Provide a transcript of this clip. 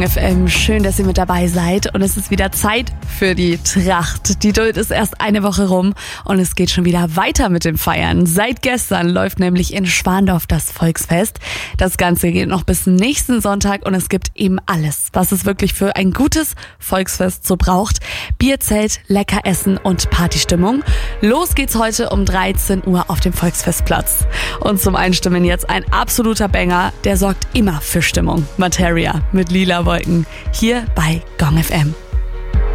FM, schön, dass ihr mit dabei seid und es ist wieder Zeit für die Tracht. Die Duld ist erst eine Woche rum und es geht schon wieder weiter mit dem Feiern. Seit gestern läuft nämlich in Schwandorf das Volksfest. Das Ganze geht noch bis nächsten Sonntag und es gibt eben alles, was es wirklich für ein gutes Volksfest so braucht. Bierzelt, lecker Essen und Partystimmung. Los geht's heute um 13 Uhr auf dem Volksfestplatz. Und zum Einstimmen jetzt ein absoluter Banger, der sorgt immer für Stimmung. Materia mit Lila Wolken, hier bei Gong FM.